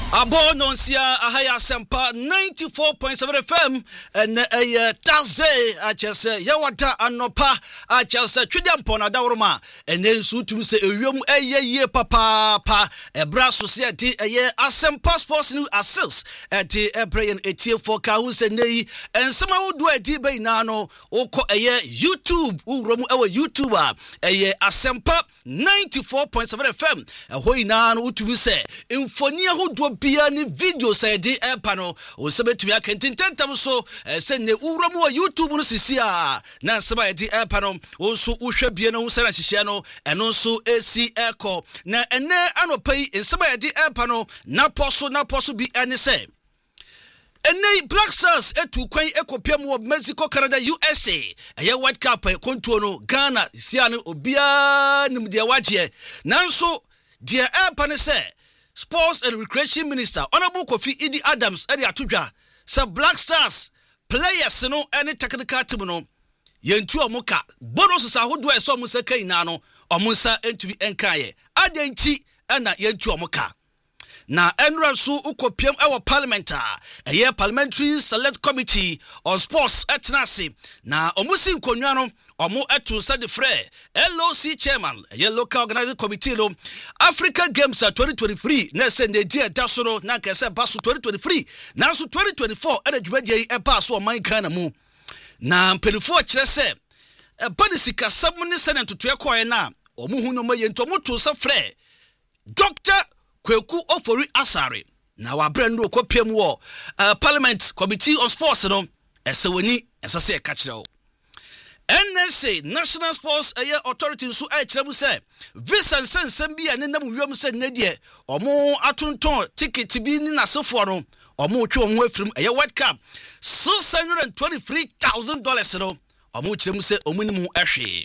Abononsia Ahaya Sempa 94.7 FM and a Thursday just Yawata Anopa just Chudampona Daurma and then Sutum say a ye papa a brass society a year Asempa Sports New Assils at the Abrayan 84 Kahus and somehow do a debate nano or a year YouTube our YouTuber a year Asempa 94.7 FM a Hoinan Utu say Infonia who do Piani video said the pano or Sabetui Kentintam so send the Uramu YouTube Sisia Nasaba the pano also Usha Biano Sanashano and also AC Echo na and anopay in Sabaya the pano na posso be any same. And nay Black Stars to Quay Eco Piamo of Mexico, Canada, USA. A year White Cap, Contono, Ghana, Siano, Obia, Numudiawaje. Nanso, dear Panese. Sports and Recreation Minister Honorable Kofi Idi Adams area tuja sa Black Stars players no any technical team no yentu omuka bonus sa hodo e so musa kai na no omunsa entubi enkaye adanti na yentu omuka na enra so ukopiam our parliament a parliamentary select committee on sports etnasi na omusi nkonwa no omo etu said the free LOC chairman a local organizing committee no Africa Games 2023 na send the dia dasoro na kese basu 2023 na so 2024 e dwumadie e ba so man Ghana mu na mpelifo kire se e badisika samuni senate to ekoye na omo hu no maye ntomoto sa free Dr. Kweku Ofori Asare na wa brand no kopiam wo parliament committee on sports no esewani esase e ka kire NSA National Sports Authority so kyerem say visa nsensem bia ne nam wiam say ne de omo atonton ticket bi ni nasefo no omo twe omo afrim World Cup $623,000 no omo kyerem say omo ni mu ahwe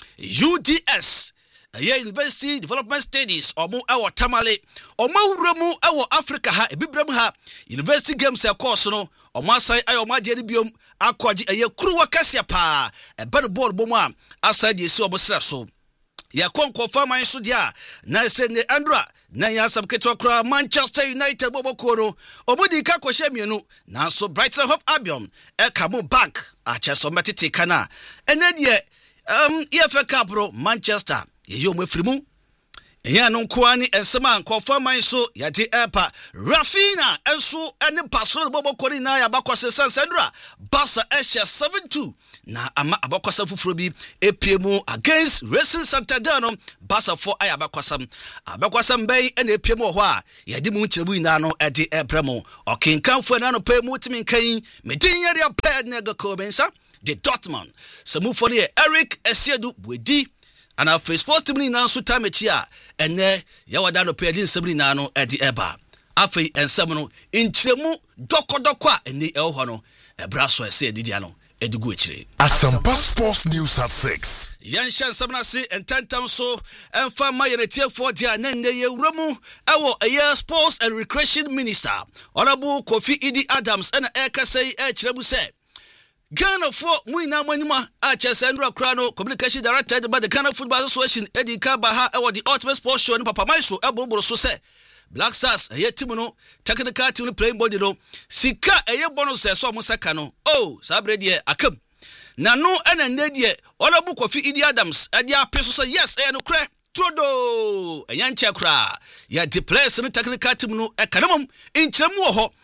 UDS University Development Studies omo Tamale omo wuramu Africa ha ebibram ha University Games course no omo asai omo ade ni biom akwaji kruwa kasia pa ebe board bomu a asai de si omo sra so ya konkofa man so dia na se ne Andra na ya sabketo kra Manchester United boboko no omo di ka kwhye mienu na so Brighton Hove Albion kamo back a cheso metete kana ene de EFL Cup pro Manchester ye mo afrimu eya no kwani ensema nkofa man so ya di epa Rafina enso ene pasoro bobokori na ya bakwase Sandra Barca esha 7-2 na ama abakwasa fufuro bi epiemu against Racing Santander no Barca for aya abakwasa mbei ene epiemu ho a ya di mu nkirebu ina no edi ebremo okinkanfo na no pe mu timi kan medin yare apad na ga ko bensa de Dortmund samufo ne Eric Esiedu Bwedi ana Facebook team ni na so tamechi a ene yawada no pedin sabri na no edi eba afei ensem no nkyiremu dokodoko a ene eho no ebraso ese edidia no edugu ekire Asampa Sports News at 6 yanshan sabna se entantam so emfa mayeretie for dia na ne yewramu ewo eye Sports and Recreation Minister Honorable Kofi Idi Adams ena ekasei ekirebu se Ghana for Muina Manima Chesandra Crano Communication Director by the Ghana Football Association Eddie Kabaha the Ultimate Sports Show and Papa Maiso Ebo so say Black Stars Timono technical team playing body no Sika bonus so musaka no oh sabre die akam na no ena nedie Honorable Kofi Idi Adams edia peso say yes no kre todo enyanche kra ya the players no technical team no ekanamum inkyeremu ho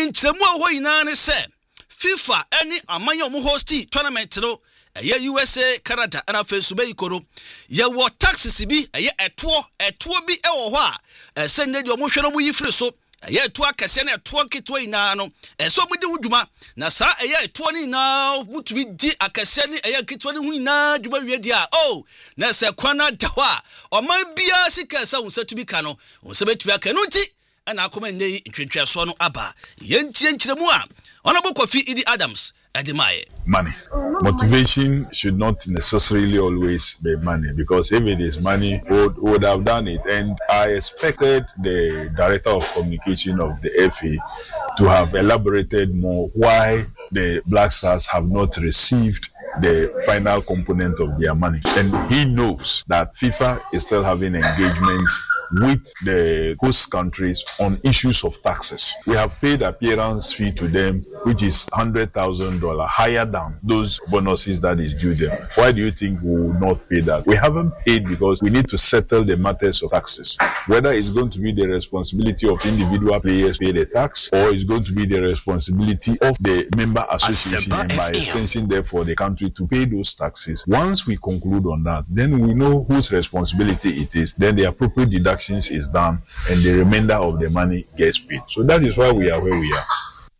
ina ne say FIFA any amanyo mu hosti tournament no USA Canada and afensu be ikono ye wo taxes bi eto bi ewo ho a sende de omo hwe no mu yifre so eto akese na eto nketwa ina no so mu di huduma na sa eto ni na mutumi di akese ni nketwa ni hu ina djuma wie dia oh na se kwana dawa oman bia sika sa wonsatu bi ka no wonse betu aka no nti ana akoma nei ntwentwe so no aba yentie nkyeremu a Honorable Kofi Idi Adams Ademaye. Money. Motivation should not necessarily always be money, because if it is money, would have done it. And I expected the Director of Communication of the FA to have elaborated more why the Black Stars have not received the final component of their money. And he knows that FIFA is still having engagement with the host countries on issues of taxes. We have paid appearance fee to them, which is $100,000 higher than those bonuses that is due them. Why do you think we will not pay that? We haven't paid because we need to settle the matters of taxes. Whether it's going to be the responsibility of individual players pay the tax, or it's going to be the responsibility of the member association and by extension therefore the country to pay those taxes. Once we conclude on that, then we know whose responsibility it is. Then the appropriate deductions is done and the remainder of the money gets paid. So that is why we are where we are.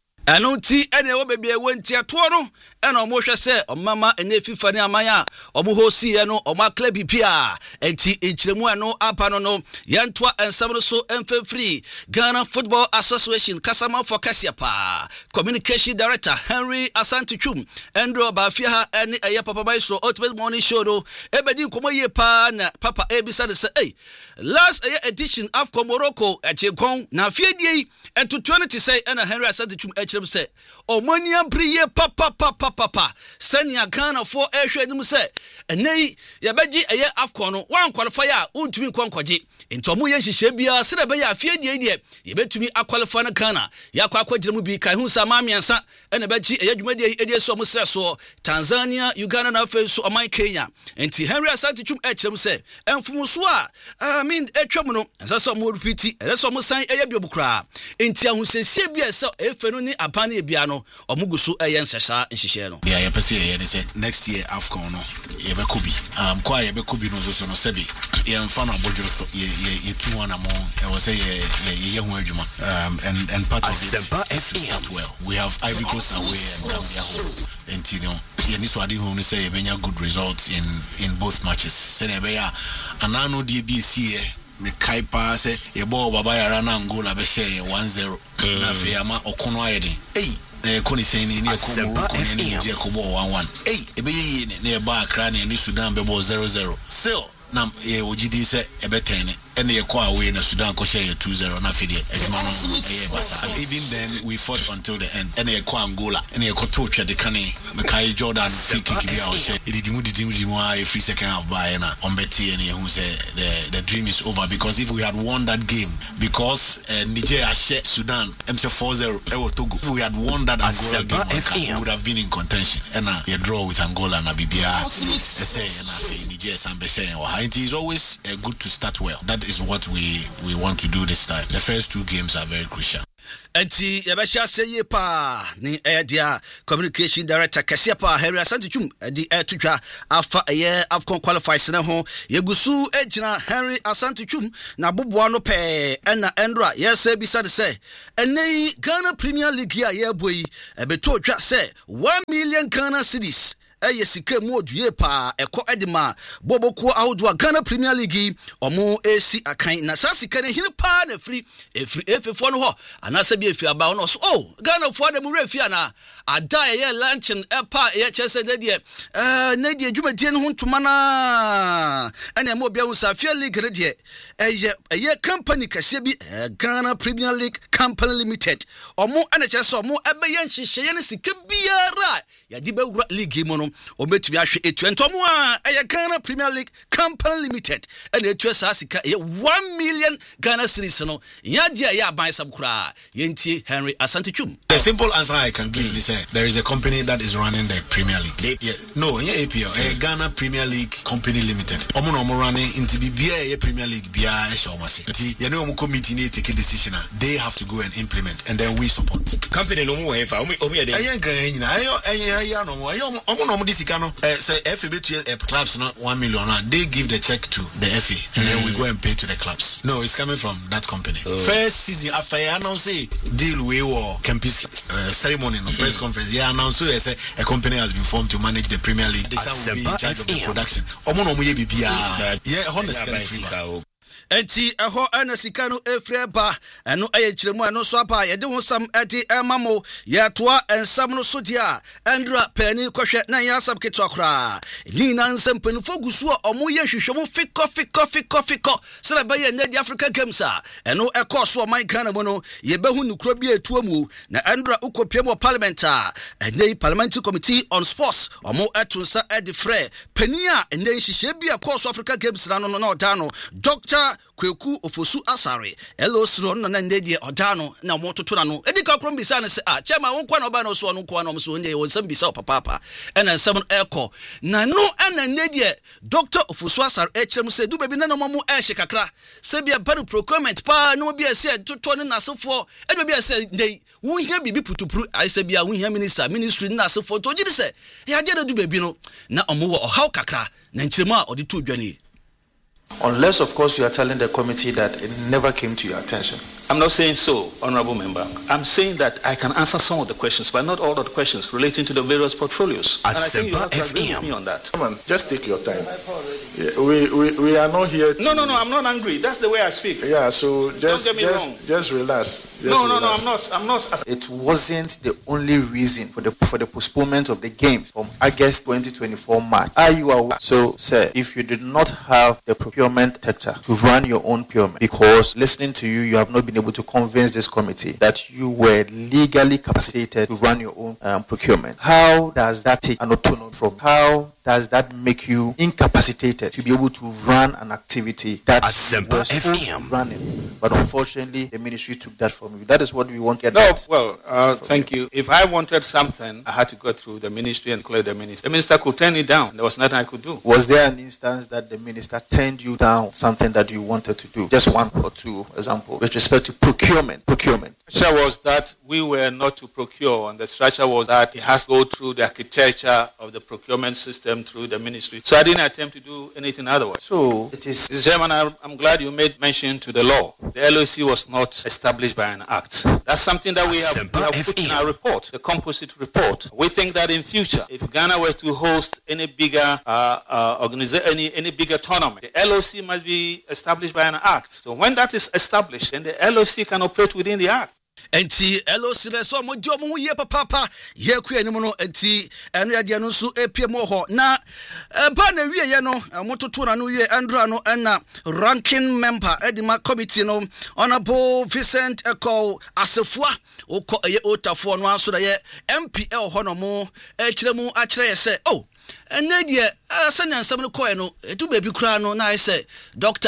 Anunti ene wo bebe wenti atoɔ no ena ɔmo hwɛ sɛ ɔmama ene FIFA ne amaya ɔmo hosi eno ɔmo club bia enti enkyiremu eno apa no yɛntoa ensam no so emfefri Ghana Football Association kasama for Kasiapa Communication Director Henry Asante Twum Andrew Bafia ha ene eye papa bai so Ultimate Morning Show no ebedi nkomo ye pa na papa ebisa de sɛ last edition of Morocco echekon na fiedie ento 20 say ena Henry Asante Twum say omania briye papa senia Ghana for ehwe nim say enei ye beji eye afcon no wan qualify a untumi kwankwaje entomo ye hihye bia se be ya afiedie die ye betumi aqualify na Ghana ya kwakwagire mu bi kai hu sa mamiansa ena beji eye dwumadie edie so mo sre so Tanzania Uganda na afa so oman Kenya enti Henry Asante Twum ekyerem say emfumu so a etwam no ensa so mo repeat ensa mo san eye biobukra enti ahusesie bia se efenu ni apane bia no omugusu yen sesa nhihye no ya pese ye de say next year AFCON no ye be kubi kwa ye be kubi no so no sebi ye mfa no abodworo so ye tu wana mo e wo say ye hu adwuma and part of it is to start well. We have Ivory Coast away and Gambia home and ye ni so ade hu no say ye benya good results in both matches say na be ya anano DBC me kaipa say ye ball baba yara na Angola be share 1-0 na fe ama okono ayede koni saying ni ekomo koni ni je ko ball 1-1 ebe ye ne ba Accra na ni Sudan be ball 0-0 still na ye ogidi say ebe 10 and ye kwa away na Sudan ko share 2-0 na fide eduma no basa. Even then we fought until the end and ye kwa Angola and ye ko to twa de kane Mekai Jordan free kick bi a o share didimu a free second half by na on beti and ye hu say the dream is over, because if we had won that game, because Niger share Sudan MC 4-0 Togo, if we had won that Angola game, we would have been in contention and ye draw with Angola na bibia say na Niger sambe say it is always good to start well. That is what we want to do this time. The first two games are very crucial. Enti yabasha seye pa ni dia Communication Director Kasiapa Henry Asante Twum di tutwa afa AFCON qualifiers na ho yegusu ejina Henry Asante Twum na boboa no pe na endra yesa bisa de se enei Ghana Premier League ya yeboi ebeto twa se 1 million Ghana cedis yesike mu odue pa eko edima boboko ahodo Ghana Premier League omo esi akan na sasika ne hine pa na free efefo no ho anase bi efi aba no so Ghana fo da mu refi ana ada ye luncheon epa ye chese ne die dwumadie no ntoma na ene mo bia Safia League ne die eye company kase bi Ghana Premier League Company Limited omo ene chese omo ebe ye nhihye ne sika biara ya di bewura league mo no obetumi ahwe etu entomo a Ghana Premier League Company Limited and etu sasika 1 million Ghana cedis no yadia ya ban sabkura yenti Henry Asante Twum. The simple answer I can give is there is a company that is running the Premier League. No, APL, Ghana Premier League Company Limited. Omo running into BBA Premier League bia shomasi. You know omo committee need take a decision. They have to go and implement and then we support. Company no mo efa omo dey. No disikano say FA clubs not 1 million. They give the check to the FA and then we go and pay to the clubs. No, it's coming from that company. First season after I announce deal we war Kempis ceremony no press conference. Yeah, announce a company has been formed to manage the Premier League. This will be in charge of the production. Yeah, honestly. Enti eho anasika no efreba eno ayekiremu eno so apa yede ho sam edi emamo yetoa ensam no so dia endra pani kohwe na yasab ketokra ni nan sempenu fogusu omo ye hwehwemu fiko sera baye na di Africa Games eno ekoso o man Ghana mo no ye behu nukro bi etuamu na endra ukopiem parliament enei parliamentary committee on sports omo etunsa edi frɛ pani a enei hihye bi ekoso Africa Games na no da no Dr. Kweku Ofosu Asare LOC no na ndedie odano na mototo na no edika krom bisa ne se chairman won kwa na oba no so no kwa no so onye won sam bisa papa ena nsam eko na no ena ndedie Dr. Ofosu Asare echrem se du bebi na no mo ehye kakra se bia bari procurement pa no bia se toto ne nasefo e bia se ndei won hia bibi putupuru ai se bia won hia ministry na nasefo to gidi se ya gede du bebi no na omo wo ohaw kakra na nchiremu a odi to dwane. Unless, of course, you are telling the committee that it never came to your attention. I'm not saying so, Honorable Member. I'm saying that I can answer some of the questions, but not all of the questions relating to the various portfolios. And I think you have to agree with me on that. Come on, just take your time. Yeah, we are not here to... No, I'm not angry. That's the way I speak. Yeah, so just relax. No, I'm not. It wasn't the only reason for the postponement of the games from August 2024 March. Are you aware? So, sir, if you did not have the procurement sector to run your own procurement, because listening to you, you have not been able to convince this committee that you were legally capacitated to run your own procurement. How does that take an autonomy from? How does that make you incapacitated to be able to run an activity that was supposed to run it? But unfortunately, the ministry took that from you. That is what we want to get. Thank you. If I wanted something, I had to go through the ministry and clear the minister. The minister could turn it down. There was nothing I could do. Was there an instance that the minister turned you down something that you wanted to do? Just one or two examples with respect to procurement. The structure was that we were not to procure, and the structure was that it has to go through the architecture of the procurement system through the ministry. So I didn't attempt to do anything otherwise. So it is... Mr. Chairman, I'm glad you made mention to the law. The LOC was not established by an act. That's something that we have put in our report, the composite report. We think that in future, if Ghana were to host any bigger any bigger tournament, the LOC must be established by an act. So when that is established, then the LOC can operate within the act. Enti LOC le so mo dio mo hu ye papa ye ku anim no enti eno ya de no so epie mo ho na ba na wie ye no mototo na no wie Andrew no na ranking member edima committee no Honorable Vincent Eko Asefua okọ ye otafo no aso da ye MPL ho no mo ekiremu akire ye se ene de asanya nsam no koye no edu ba bi kura no na I say doctor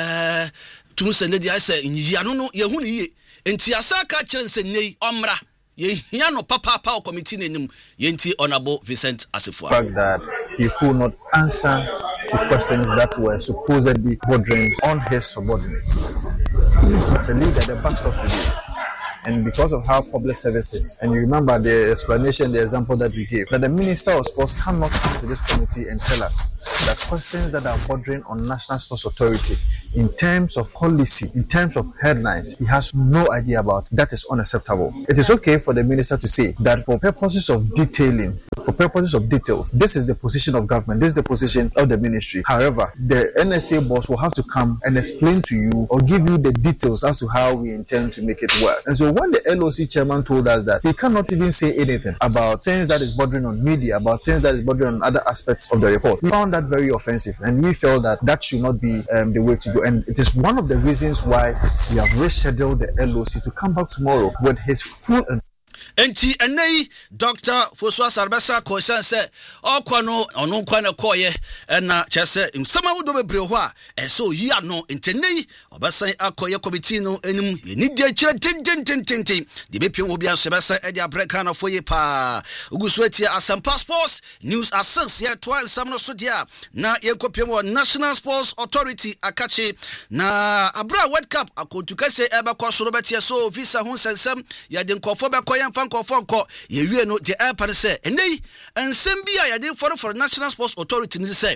tumu ne de I say nyiya no ye hu ni ye enti asaka kire nsennei omra ye hia no papa o committee nenim ye enti Honorable Vincent Asefua. Fact that he could not answer to questions that were supposedly bordering on his subordinates. As a leader, the back stuff to do. And because of how public services, and you remember the explanation, the example that we gave, that the Minister of Sports cannot come to this committee and tell us that questions that are bordering on National Sports Authority in terms of policy, in terms of headlines, he has no idea about. That is unacceptable. It is okay for the Minister to say that for purposes of detailing, for purposes of details, this is the position of government, this is the position of the ministry. However, the NSA boss will have to come and explain to you or give you the details as to how we intend to make it work. And so when the LOC chairman told us that he cannot even say anything about things that is bordering on media, about things that is bordering on other aspects of the report, we found that very offensive, and we felt that that should not be the way to go. And it is one of the reasons why we have rescheduled the LOC to come back tomorrow with his full enti enei Dr. Fosu Asarbesa ko sense okwa no ono kwa na koye na chese nsama wodo bebre ho a enso yi ano entenei obasan akoye committee no enim yeni de kire tintintintin de bepie wo bia so besa e de abreka na foye pa ugusu etia Asempa Sports News Assess ye to ansam no so dia na ye kopie mo National Sports Authority akachi na abra World Cup akotukase ebe kwa so betie so visa ho sensem ye de nkofo be koye fanko ye wie no de airport say enei ensem bia ye de for National Sports Authority ni say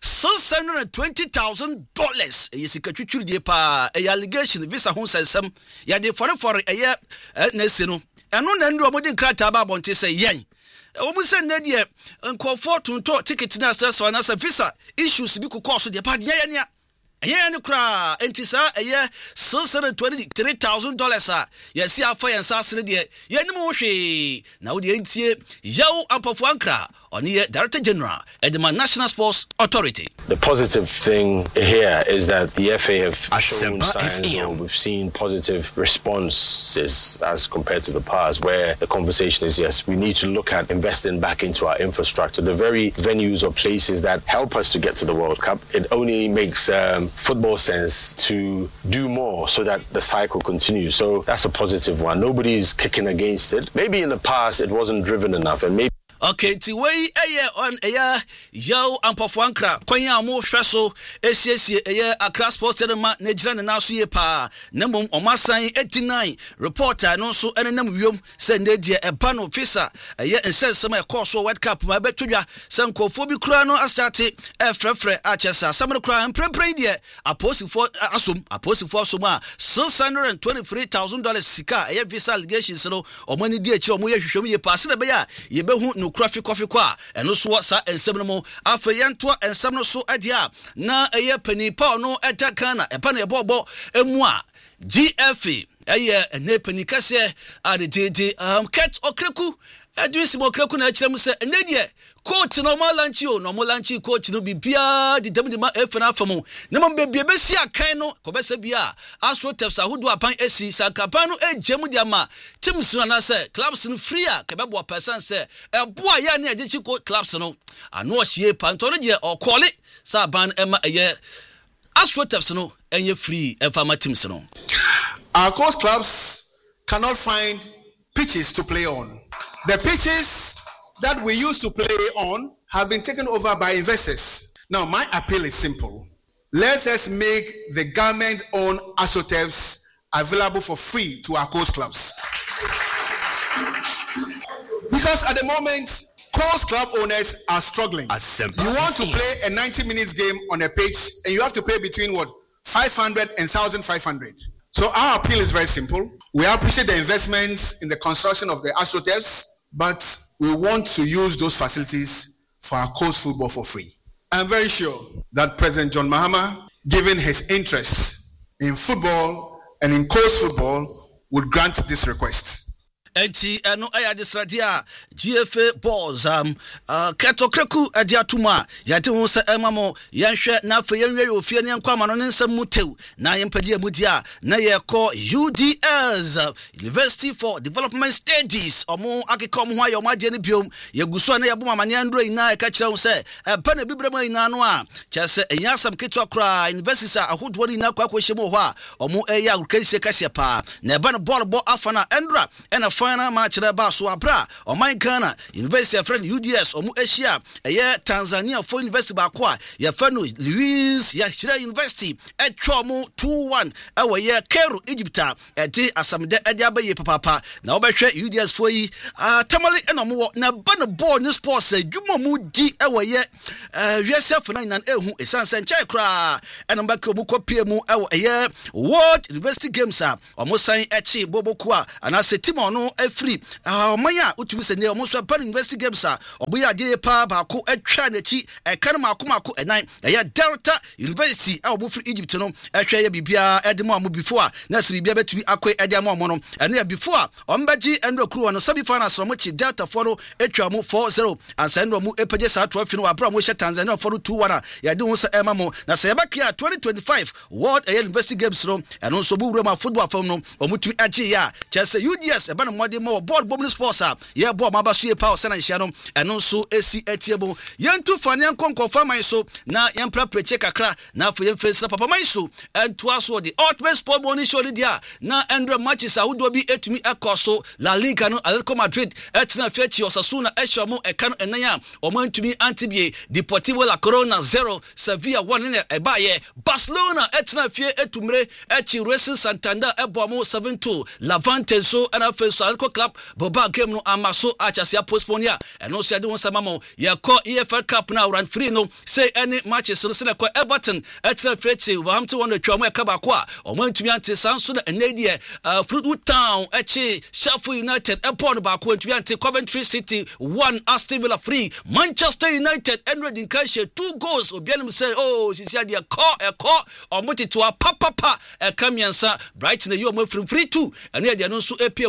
$620,000 ye sikatwitwiri de pa e allegation visa ho sensem ye de for eye na se no eno na ndu omodi krata ba bonte say yen omu se na de nkofo tonto ticket na access na visa issues bi kokoso de pa de ye ne kra entisa $623,000 yesi afa yensa asere de yenim hwe na wo de entie yaw ampofo ankra oni ye Director General Edema National Sports Authority. The positive thing here is that the FA have shown signs, or we've seen positive responses as compared to the past, where the conversation is, yes, we need to look at investing back into our infrastructure, the very venues or places that help us to get to the World Cup. It only makes football sense to do more so that the cycle continues. So that's a positive one. Nobody's kicking against it. Maybe in the past it wasn't driven enough, and maybe okay, tiwei on yo ampofuankra kwanya mo hweso esiesie Accra Sports Cinema na gira ne naso ye pa na mom omasan 89 reporter no so enenam wiom se ndedie eba no officer nsensem ekoso World Cup ma betodwa se nkofo bi kura no astarte frefre achesa samre kura mprempren die aposifo asom a $623,000 sika visa allegations no omani die chi omo ye hwehwem ye pa se na be ya ye behu no coffee kwa eno so sa ensem no mo afayanto ensem no so adia na penny paul no etakana epa na ebobo emu a GFA ene penny kase adedede ket okreku adwisi mo okreku na akirem se enedie coach no malanchi coach no bibia di demdima efena afamu na mo bebie besi akan no kobese bia Astro Tefs ahodo apan esi sankapan no ejemu di ama teams no na se clubs no free a kebebo person se eboa ya na ejichi clubs no ano ohie panto je okole sa ban ema Astro Tefs no enye free efama teams no. Our coast clubs cannot find pitches to play on. The pitches that we used to play on have been taken over by investors. Now, my appeal is simple. Let us make the government-owned Astro Tefs available for free to our coast clubs. Because at the moment, coast club owners are struggling. You want to play a 90 minutes game on a pitch and you have to pay between 500 and 1,500. So our appeal is very simple. We appreciate the investments in the construction of the Astro Tefs, but we want to use those facilities for our coast football for free. I'm very sure that President John Mahama, given his interest in football and in coast football, would grant this request. Enti eno aya disradia GFA balls keto kreku adiatuma yate hu se emamo yanhwe na fa yanwe ofie ne nkwama no nsam mutew na yempadi amudia na yeko UDS University for Development Studies omo akikom ho ayo maje ne biom yeguso na yeboma mane andro ina ka kire hu se pa na bibrema ina no a chese enyasam keto akra universities ahodo ni na kwa hwemo ho a omo eya agriculture kasia pa na eba no ball afana endra ena final match na ba so abra Oman Ghana University friend UDS omu Asia Tanzania for University ba kwa ya fano Louis ya Shira University etwa mu 2-1 ye Cairo Egypt eti asamde edi abaye papa na obehwe UDS for yi tamale eno mo na ba no ball ni sports adwuma mu di ye USF 99 ehu esanse nche kra eno ba ke omu kopie mu ye World University Games omu san echi boboku ana setimo no free maya utumi se ne omo so par University Games oboya ade pa ba ko atwa na chi kan mako enan ya Delta University obo free Egypt no atwa ya bibia edemo amu before na se bibia betumi akoi edemo amu no eno ya before ombaji endo kru no semi finals no chi Delta for no atwa mu 4-0 ansa endo mu epaje sa trophy no abra mu hye Tanzania for 2-1 ya de hu se emamo na se yabakia 2025 World University Games no eno so bu Roma football fam no omutumi agi ya chese UDS eba no mode mo ball bomb sports ye ball ma ba so ye power sena nhia no eno so esi etiebo yentu fane nkonko faman so na yempra preche kakra na afo yemfesa papa man so entu aso the ultimate sport money show dia na endra matches ahodo bi etumi ekoso La Liga no Atletico Madrid etina fechi Osasuna eshomo ekano enanya omantumi antibie Deportivo La Corona 0 Sevilla 1 ne ebaye Barcelona etina fie etumre echi Racing Santander ebomo 7-2 Levante so ana feso Atletico Club boba game no amaso achasia postpone ya eno so ade won samamo ye ko EFL Cup na round 3 no say any matches so se ko Everton etina fechi Wolverhampton won twamo e kaba ko a omantumi ante sanso na enedie Fleetwood Town echi Sheffield United epon ba ko antumi ante Coventry City 1 Aston Villa 3 Manchester United ended in cash 2 goals obianim say oh sisi ade ko omotito papa e kamiansa Brighton you mo free 2 eno ade no so epie mu a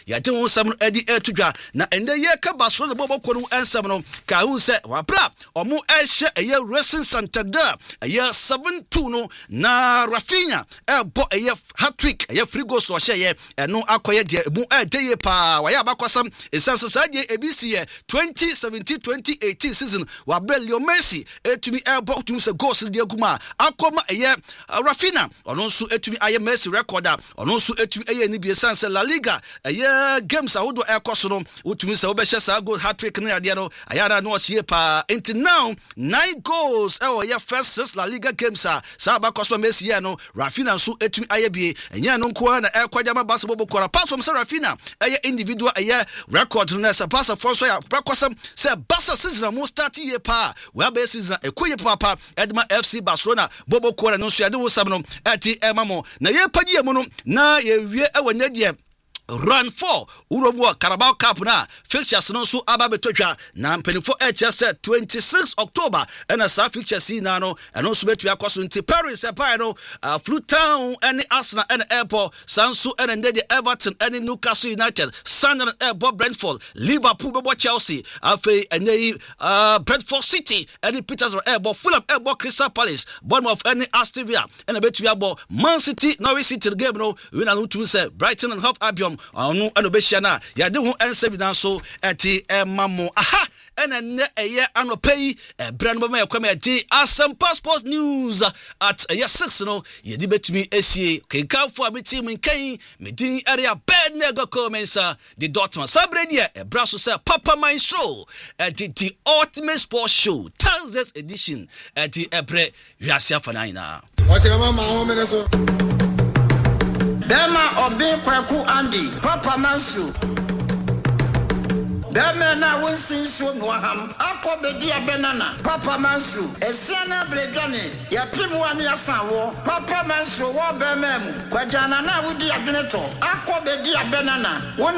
yɛde ho nsɛm no adi etudwa na ende ye ka basoro no bobokɔ no nsɛm no ka hu sɛ wabra ɔmo ɛhyɛ ɛyɛ Racing Santander ɛyɛ 7-2 no na Rafinha ɛbɔ ɛyɛ hat-trick ɛyɛ free goal so ɔhyɛ ɛno akɔyɛ deɛ mu ɛde ye pa wayɛ abakɔsam esanso saa deɛ ebisi yɛ 2017-2018 season wabra Leo Messi etumi ɛbɔ tumi sɛ goals deɛ guma akɔma ɛyɛ Rafinha ɔno nso etumi ayɛ Messi record a ɔno nso etumi ɛyɛ ni bi esanse La Liga ɛyɛ games ahodo ɛkɔ so no utumi sɛ wobɛhyɛ saa goal hat-trick no yadeɛ no ayara no ɔhyɛ pa until now 9 goals ɛwɔ yɛ first 6 La Liga games a saa abakɔ so Messi yɛ no Rafinha nso etumi ayɛ bi ɛnyɛ no nko na ɛkɔgya ma basketball bokora pass from Rafinha ɛyɛ individual ɛyɛ record no sɛ pass for so ya brakɔsam sɛ Barca season mo start ye pa we have season ekoye papa Edma FC Barcelona bobo kora no so yade wo sam no ɛti ɛmamo na ye pagye mu no na ye wie ɛwɔ nyadie Run 4 Urobo Carabao Cup na fixtures no so aba betotwa na mpenifo HS 26 October and a sa fixtures na no and also betu akoso nti Paris no Freetown and Arsenal and Airport Sansu and the Everton and Newcastle United Sunderland Airport Brentford Liverpool bebo Chelsea afi and Brentford City and Petersburg Airport Fulham Airport Crystal Palace Bournemouth and Aston Villa and betu abo Man City Norwich City game no we na to say Brighton and Hove Albion anu anobehia na yade ho ense bidan so eti emamo aha ena ne eye anopai bra no bema yakwama ati Asempa Sports News at 6 no yedi betumi esie kenkafo abeti mu nkan medin area bed nego commensa the Dortmund sabredi bra so say Papa Maestro the ultimate sports show Thursday's edition eti ebre wiase afana what's your mama home in so Dema obi kwaku Andy Papa Mansu Dema na wonsin so no ham akobedi abenana Papa Mansu esiana bredwane ya pimu ani asanwo Papa Mansu wo bemem kwajana na wudi adweneto akobedi abenana